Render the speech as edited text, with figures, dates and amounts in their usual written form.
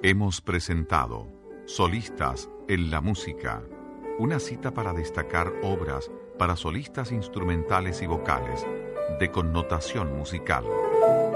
Hemos presentado Solistas en la Música, una cita para destacar obras para solistas instrumentales y vocales de connotación musical.